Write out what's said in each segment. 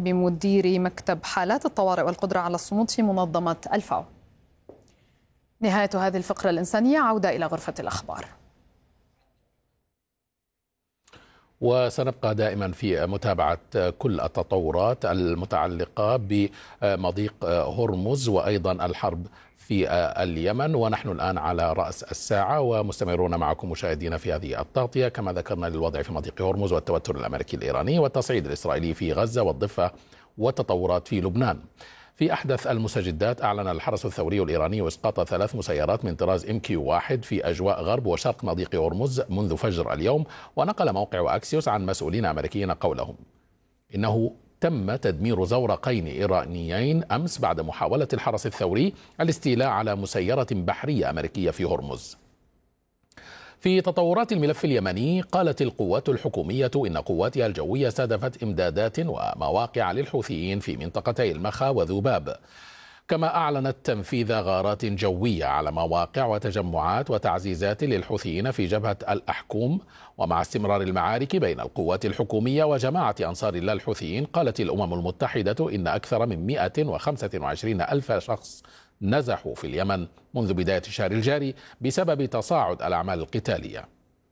بمدير مكتب حالات الطوارئ والقدرة على الصمود في منظمة الفاو. نهاية هذه الفقرة الإنسانية، عودة إلى غرفة الأخبار. وسنبقى دائما في متابعة كل التطورات المتعلقة بمضيق هرمز وأيضا الحرب في اليمن، ونحن الآن على رأس الساعة ومستمرون معكم مشاهدين في هذه التغطية كما ذكرنا للوضع في مضيق هرمز والتوتر الأمريكي الإيراني والتصعيد الإسرائيلي في غزة والضفة والتطورات في لبنان. في أحدث المستجدات، أعلن الحرس الثوري الإيراني إسقاط 3 مسيرات من طراز MQ-1 في أجواء غرب وشرق مضيق هرمز منذ فجر اليوم. ونقل موقع أكسيوس عن مسؤولين أمريكيين قولهم إنه تم تدمير زورقين إيرانيين أمس بعد محاولة الحرس الثوري الاستيلاء على مسيرة بحرية أمريكية في هرمز. في تطورات الملف اليمني، قالت القوات الحكومية إن قواتها الجوية استهدفت إمدادات ومواقع للحوثيين في منطقتي المخا وذباب، كما أعلنت تنفيذ غارات جوية على مواقع وتجمعات وتعزيزات للحوثيين في جبهة الأحكوم. ومع استمرار المعارك بين القوات الحكومية وجماعة أنصار الله الحوثيين، قالت الأمم المتحدة إن أكثر من 125 ألف شخص نزحوا في اليمن منذ بداية الشهر الجاري بسبب تصاعد الأعمال القتالية.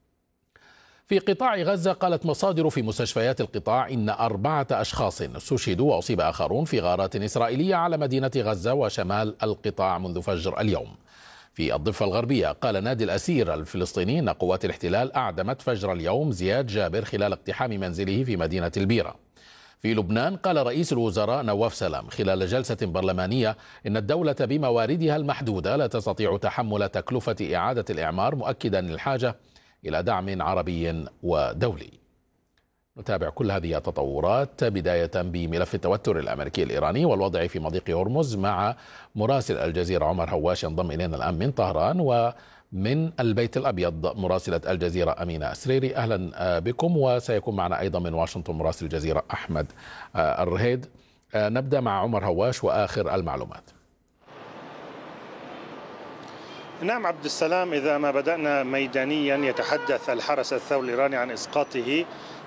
في قطاع غزة، قالت مصادر في مستشفيات القطاع إن 4 أشخاص استشهدوا وأصيب آخرون في غارات إسرائيلية على مدينة غزة وشمال القطاع منذ فجر اليوم. في الضفة الغربية، قال نادي الأسير الفلسطيني إن قوات الاحتلال أعدمت فجر اليوم زياد جابر خلال اقتحام منزله في مدينة البيرة. في لبنان، قال رئيس الوزراء نواف سلام خلال جلسة برلمانية إن الدولة بمواردها المحدودة لا تستطيع تحمل تكلفة إعادة الإعمار، مؤكدا الحاجة إلى دعم عربي ودولي. نتابع كل هذه التطورات بداية بملف التوتر الأمريكي الإيراني والوضع في مضيق هرمز مع مراسل الجزيرة عمر هواش ينضم إلينا الآن من طهران، ومن البيت الأبيض مراسلة الجزيرة أمينة أسريري. أهلا بكم. وسيكون معنا أيضا من واشنطن مراسل الجزيرة أحمد الرهيد. نبدأ مع عمر هواش وآخر المعلومات. نعم عبد السلام، إذا ما بدأنا ميدانيا، يتحدث الحرس الثوري الإيراني عن إسقاطه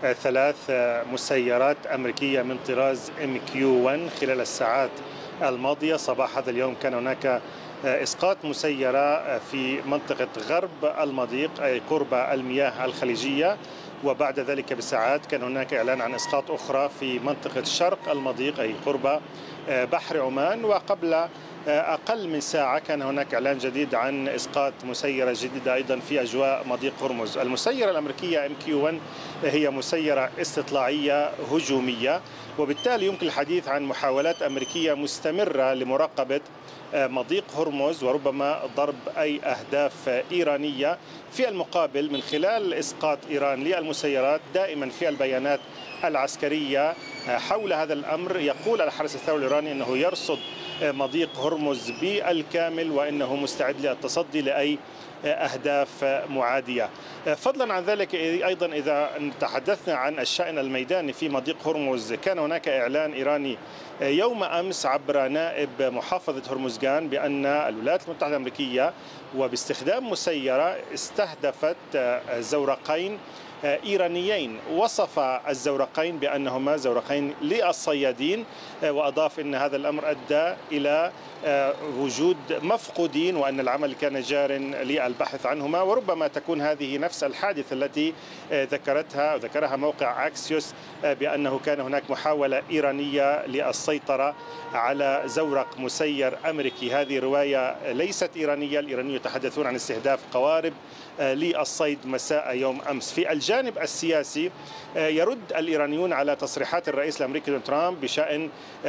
3 مسيرات أمريكية من طراز MQ-1 خلال الساعات الماضية. صباح هذا اليوم كان هناك إسقاط مسيرة في منطقة غرب المضيق أي قرب المياه الخليجية، وبعد ذلك بساعات كان هناك إعلان عن إسقاط أخرى في منطقة شرق المضيق أي قرب بحر عمان. وقبل أقل من ساعة كان هناك إعلان جديد عن إسقاط مسيرة جديدة أيضا في أجواء مضيق هرمز. المسيرة الأمريكية MQ-1 هي مسيرة استطلاعية هجومية، وبالتالي يمكن الحديث عن محاولات أمريكية مستمرة لمراقبة مضيق هرمز وربما ضرب أي أهداف إيرانية. في المقابل، من خلال إسقاط إيران للمسيرات، دائما في البيانات العسكرية حول هذا الأمر يقول الحرس الثوري الإيراني أنه يرصد مضيق هرمز بالكامل وأنه مستعد للتصدي لأي أهداف معادية. فضلا عن ذلك أيضا، إذا تحدثنا عن الشأن الميداني في مضيق هرمز، كان هناك إعلان إيراني يوم أمس عبر نائب محافظة هرمزغان بأن الولايات المتحدة الأمريكية وباستخدام مسيرة استهدفت زورقين إيرانيين. وصف الزورقين بأنهما زورقين للصيادين، وأضاف أن هذا الأمر أدى إلى وجود مفقودين وأن العمل كان جار للبحث عنهما. وربما تكون هذه نفس الحادثة التي ذكرها موقع أكسيوس بأنه كان هناك محاولة إيرانية للسيطرة على زورق مسير أمريكي. هذه رواية ليست إيرانية، الإيرانيون يتحدثون عن استهداف قوارب للصيد مساء يوم أمس. في الجانب السياسي، يرد الإيرانيون على تصريحات الرئيس الأمريكي دونالد ترامب بشأن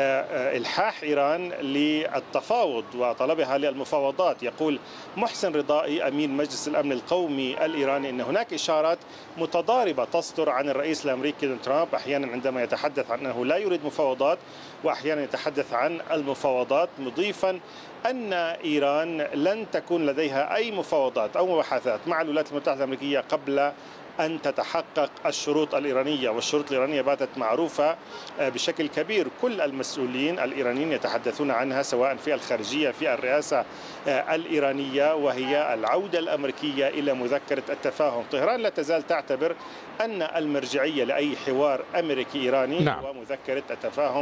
إلحاح إيران للتفاوض وطلبها للمفاوضات. يقول محسن رضائي أمين مجلس الأمن القومي الإيراني أن هناك إشارات متضاربة تصدر عن الرئيس الأمريكي دونالد ترامب، أحيانا عندما يتحدث عن أنه لا يريد مفاوضات وأحيانا يتحدث عن المفاوضات، مضيفا أن إيران لن تكون لديها أي مفاوضات أو مباحثات مع الولايات المتحدة الأمريكية قبل أن تتحقق الشروط الإيرانية. والشروط الإيرانية باتت معروفة بشكل كبير، كل المسؤولين الإيرانيين يتحدثون عنها سواء في الخارجية في الرئاسة الإيرانية، وهي العودة الأمريكية إلى مذكرة التفاهم. طهران لا تزال تعتبر أن المرجعية لأي حوار أمريكي إيراني هو مذكرة التفاهم